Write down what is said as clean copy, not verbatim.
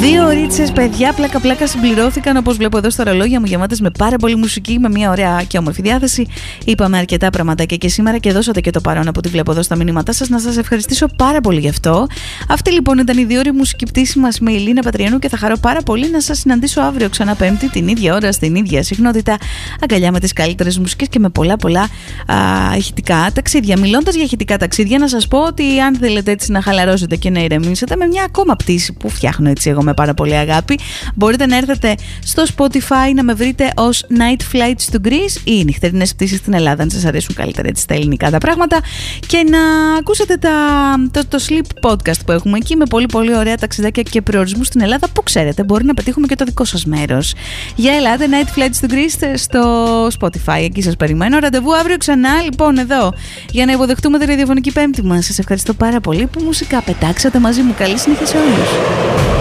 2 ωρίτσες, παιδιά, πλάκα-πλάκα συμπληρώθηκαν, όπως βλέπω εδώ στα ρολόγια μου, γεμάτες με πάρα πολύ μουσική, με μια ωραία και όμορφη διάθεση. Είπαμε αρκετά πραγματάκια και σήμερα και δώσατε και το παρόν από ό,τι βλέπω εδώ στα μηνύματά σας. Να σας ευχαριστήσω πάρα πολύ γι' αυτό. Αυτή λοιπόν ήταν η 2 ώρη μουσική πτήση μας με Ηλίνα Πατριανού και θα χαρώ πάρα πολύ να σας συναντήσω αύριο ξανά Πέμπτη, την ίδια ώρα, στην ίδια συχνότητα, αγκαλιά με τις καλύτερες μουσικές και με πολλά ηχητικά ταξίδια. Μιλώντας για ηχητικά ταξίδια, να σας πω ότι αν θέλετε έτσι να χαλαρώσετε και να ηρεμήσετε με μια ακόμα πτήση που φτιάχνω έτσι εγώ με πάρα πολύ αγάπη, μπορείτε να έρθετε στο Spotify να με βρείτε ως Night Flights to Greece ή νυχτερινές πτήσεις στην Ελλάδα, αν σας αρέσουν καλύτερα έτσι τα ελληνικά τα πράγματα, και να ακούσετε το Sleep Podcast που έχουμε εκεί με πολύ ωραία ταξιδάκια και προορισμούς στην Ελλάδα που ξέρετε μπορεί να πετύχουμε και το δικό σας μέρος. Για ελάτε Night Flights to Greece στο Spotify, εκεί σας περιμένω. Ραντεβού αύριο ξανά λοιπόν εδώ για να υποδεχτούμε τη ραδιοφωνική Πέμπτη μας. Σας ευχαριστώ πάρα πολύ που μουσικά πετάξατε μαζί μου. Καλή συνέχεια σε όλους.